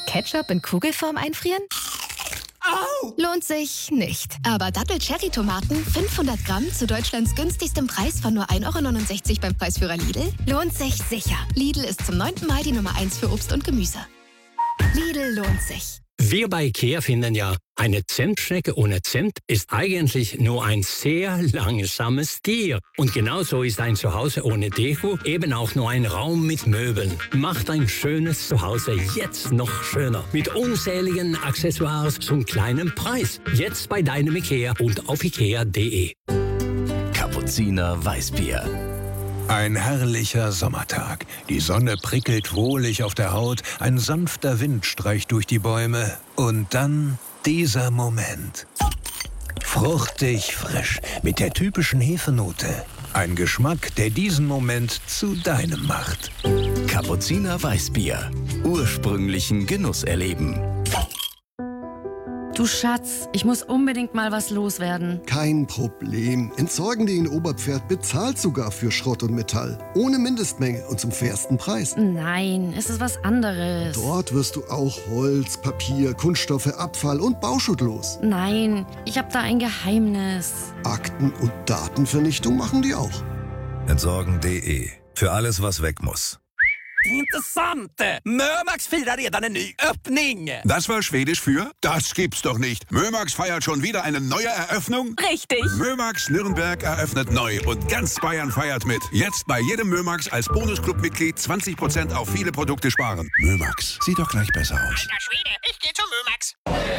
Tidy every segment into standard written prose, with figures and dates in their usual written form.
Ketchup in Kugelform einfrieren? Au! Lohnt sich nicht. Aber Dattel-Cherry-Tomaten 500 Gramm zu Deutschlands günstigstem Preis von nur 1,69 € beim Preisführer Lidl lohnt sich sicher. Lidl ist zum 9. Mal die Nummer 1 für Obst und Gemüse. Lidl lohnt sich. Wir bei IKEA finden ja, eine Zentschnecke ohne Zent ist eigentlich nur ein sehr langsames Tier. Und genauso ist ein Zuhause ohne Deko eben auch nur ein Raum mit Möbeln. Macht ein schönes Zuhause jetzt noch schöner. Mit unzähligen Accessoires zum kleinen Preis. Jetzt bei deinem IKEA und auf ikea.de. Kapuziner Weißbier. Ein herrlicher Sommertag. Die Sonne prickelt wohlig auf der Haut, ein sanfter Wind streicht durch die Bäume und dann dieser Moment. Fruchtig frisch, mit der typischen Hefenote. Ein Geschmack, der diesen Moment zu deinem macht. Kapuziner Weißbier. Ursprünglichen Genuss erleben. Du Schatz, ich muss unbedingt mal was loswerden. Kein Problem. Entsorgen.de in Oberpferd bezahlt sogar für Schrott und Metall. Ohne Mindestmenge und zum fairsten Preis. Nein, es ist was anderes. Dort wirst du auch Holz, Papier, Kunststoffe, Abfall und Bauschutt los. Nein, ich habe da ein Geheimnis. Akten- und Datenvernichtung machen die auch. Entsorgen.de. Für alles, was weg muss. Intressant! Mömax firar redan en ny öppning! Das war Schwedisch für? Das gibt's doch nicht. Mömax feiert schon wieder eine neue Eröffnung? Richtig! Mömax Nürnberg eröffnet neu und ganz Bayern feiert mit. Jetzt bei jedem Mömax als Bonusclub-Mitglied 20% auf viele Produkte sparen. Mömax, sieht doch gleich besser aus. Alter Schwede, ich geh zu Mömax!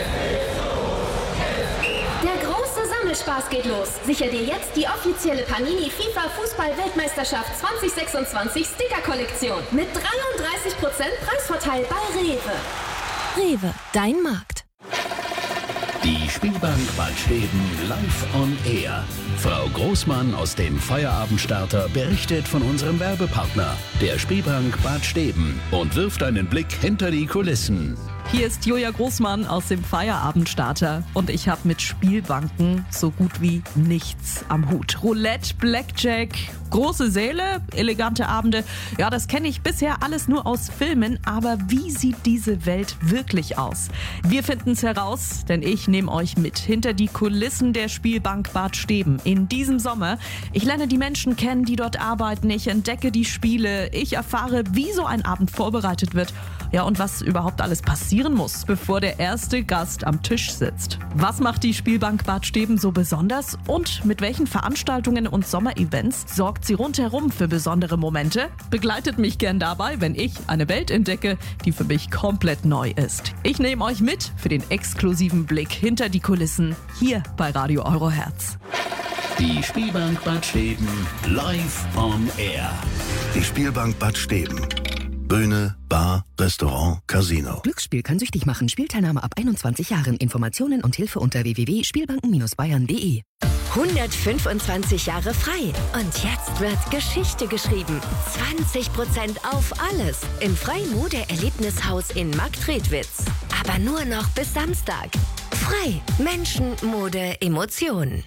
Der große Sammelspaß geht los. Sicher dir jetzt die offizielle Panini FIFA Fußball-Weltmeisterschaft 2026 Sticker-Kollektion mit 33% Preisvorteil bei Rewe. Rewe, dein Markt. Die Spielbank Bad Steben live on air. Frau Großmann aus dem Feierabendsstarter berichtet von unserem Werbepartner, der Spielbank Bad Steben, und wirft einen Blick hinter die Kulissen. Hier ist Julia Großmann aus dem Feierabendstarter und ich habe mit Spielbanken so gut wie nichts am Hut. Roulette, Blackjack, große Säle, elegante Abende, ja, das kenne ich bisher alles nur aus Filmen, aber wie sieht diese Welt wirklich aus? Wir finden es heraus, denn ich nehme euch mit hinter die Kulissen der Spielbank Bad Steben in diesem Sommer. Ich lerne die Menschen kennen, die dort arbeiten, ich entdecke die Spiele, ich erfahre, wie so ein Abend vorbereitet wird, ja, und was überhaupt alles passieren muss, bevor der erste Gast am Tisch sitzt. Was macht die Spielbank Bad Steben so besonders und mit welchen Veranstaltungen und Sommerevents sorgt sie rundherum für besondere Momente? Begleitet mich gern dabei, wenn ich eine Welt entdecke, die für mich komplett neu ist. Ich nehme euch mit für den exklusiven Blick hinter die Kulissen hier bei Radio Eurohertz. Die Spielbank Bad Steben live on air. Die Spielbank Bad Steben. Bühne, Bar, Restaurant, Casino. Glücksspiel kann süchtig machen. Spielteilnahme ab 21 Jahren. Informationen und Hilfe unter www.spielbanken-bayern.de. 125 Jahre frei. Und jetzt wird Geschichte geschrieben. 20% auf alles. Im Frei-Mode-Erlebnishaus in Marktredwitz. Aber nur noch bis Samstag. Frei. Menschen, Mode, Emotionen.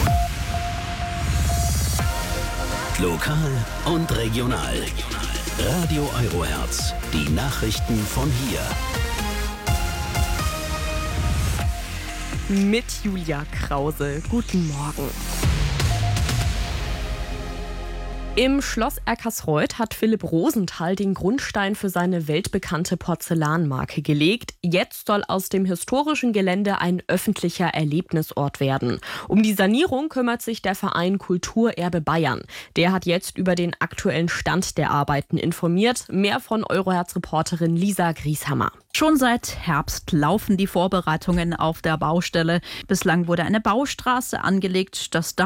Lokal und regional. Radio Eurohertz. Die Nachrichten von hier. Mit Julia Krause. Guten Morgen. Im Schloss Erkersreuth hat Philipp Rosenthal den Grundstein für seine weltbekannte Porzellanmarke gelegt. Jetzt soll aus dem historischen Gelände ein öffentlicher Erlebnisort werden. Um die Sanierung kümmert sich der Verein Kulturerbe Bayern. Der hat jetzt über den aktuellen Stand der Arbeiten informiert. Mehr von Eurohertz-Reporterin Lisa Grieshammer. Schon seit Herbst laufen die Vorbereitungen auf der Baustelle. Bislang wurde eine Baustraße angelegt. Das